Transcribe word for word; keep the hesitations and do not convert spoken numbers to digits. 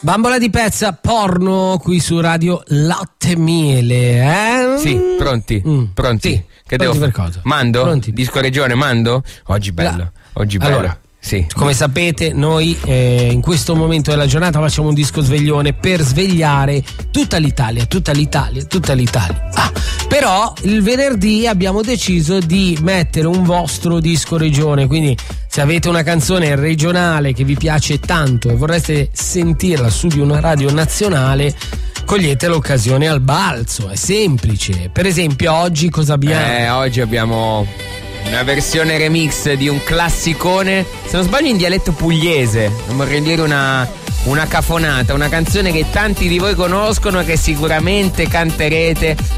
Bambola di pezza, porno qui su Radio Latte e Miele, eh? Sì, pronti? Mm. Pronti? Sì. Che Pronti devo per cosa? Mando? Pronti. Disco Regione, mando? Oggi bello, La... oggi bello. Allora, sì. Come sapete, noi eh, in questo momento della giornata facciamo un disco sveglione per svegliare tutta l'Italia, tutta l'Italia, tutta l'Italia. Ah, però il venerdì abbiamo deciso di mettere un vostro disco regione, quindi se avete una canzone regionale che vi piace tanto e vorreste sentirla su di una radio nazionale, cogliete l'occasione al balzo, è semplice. Per esempio oggi cosa abbiamo? Eh, oggi abbiamo una versione remix di un classicone, se non sbaglio in dialetto pugliese, non vorrei dire una, una cafonata, una canzone che tanti di voi conoscono e che sicuramente canterete